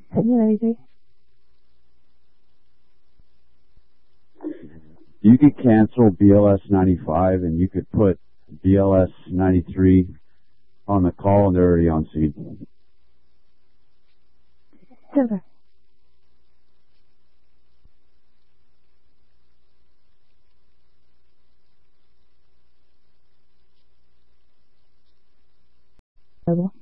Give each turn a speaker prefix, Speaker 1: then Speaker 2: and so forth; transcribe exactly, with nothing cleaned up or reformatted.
Speaker 1: Sydney ninety-three.
Speaker 2: You could cancel B L S ninety-five and you could put B L S ninety-three on the call and they're already on scene.
Speaker 1: Super. Available.